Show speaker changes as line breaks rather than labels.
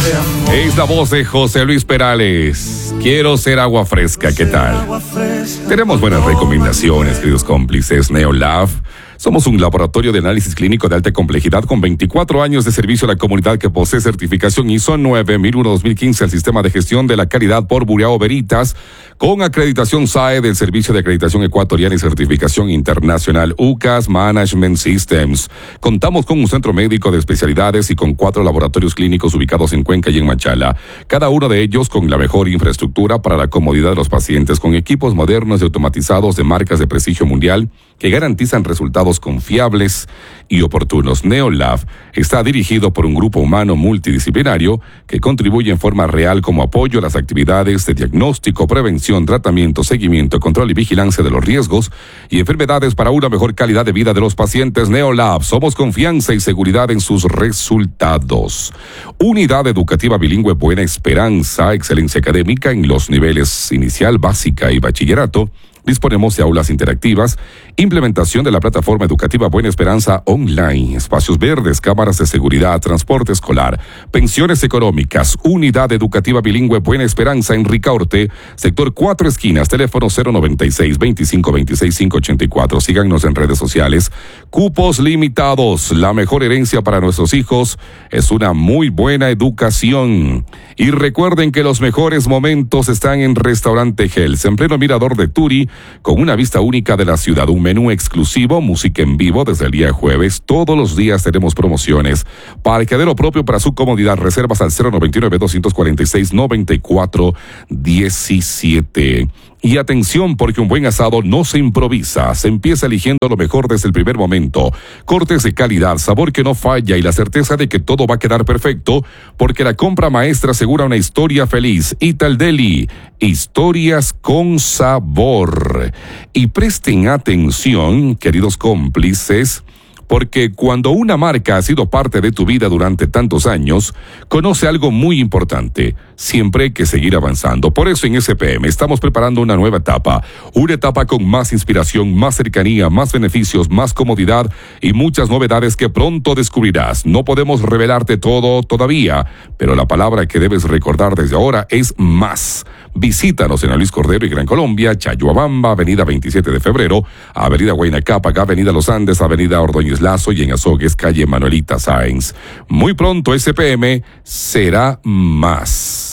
Es la voz de José Luis Perales. Quiero ser agua fresca, ¿qué tal? Tenemos buenas recomendaciones, queridos cómplices. Neolab. Somos un laboratorio de análisis clínico de alta complejidad con 24 años de servicio a la comunidad que posee certificación ISO 9001-2015 al sistema de gestión de la calidad por Bureau Veritas, con acreditación SAE del Servicio de Acreditación Ecuatoriana y certificación internacional UCAS Management Systems. Contamos con un centro médico de especialidades y con 4 laboratorios clínicos ubicados en Cuenca y en Machala, cada uno de ellos con la mejor infraestructura para la comodidad de los pacientes, con equipos modernos y automatizados de marcas de prestigio mundial que garantizan resultados confiables y oportunos. Neolab está dirigido por un grupo humano multidisciplinario que contribuye en forma real como apoyo a las actividades de diagnóstico, prevención, tratamiento, seguimiento, control y vigilancia de los riesgos y enfermedades para una mejor calidad de vida de los pacientes. Neolab, somos confianza y seguridad en sus resultados. Unidad educativa bilingüe Buena Esperanza, excelencia académica en los niveles inicial, básica y bachillerato. Disponemos de aulas interactivas, implementación de la plataforma educativa Buena Esperanza online, espacios verdes, cámaras de seguridad, transporte escolar, pensiones económicas. Unidad educativa bilingüe Buena Esperanza en Ricaurte, sector 4 esquinas, teléfono 096-2526-584. Síganos en redes sociales. Cupos limitados. La mejor herencia para nuestros hijos es una muy buena educación. Y recuerden que los mejores momentos están en Restaurante Hels, en pleno mirador de Turi, con una vista única de la ciudad, un menú exclusivo, música en vivo desde el día jueves. Todos los días tenemos promociones. Parqueadero propio para su comodidad. Reservas al 099-246-9417. Y atención, porque un buen asado no se improvisa, se empieza eligiendo lo mejor desde el primer momento. Cortes de calidad, sabor que no falla y la certeza de que todo va a quedar perfecto, porque la compra maestra asegura una historia feliz. Italdeli, historias con sabor. Y presten atención, queridos cómplices, porque cuando una marca ha sido parte de tu vida durante tantos años, conoce algo muy importante. Siempre hay que seguir avanzando. Por eso en SPM estamos preparando una nueva etapa. Una etapa con más inspiración, más cercanía, más beneficios, más comodidad y muchas novedades que pronto descubrirás. No podemos revelarte todo todavía, pero la palabra que debes recordar desde ahora es más. Visítanos en Luis Cordero y Gran Colombia, Chayuabamba, Avenida 27 de Febrero, Avenida Huayna Cápac, Avenida Los Andes, Avenida Ordóñez Lazo y en Azogues, calle Manuelita Sáenz. Muy pronto SPM será más.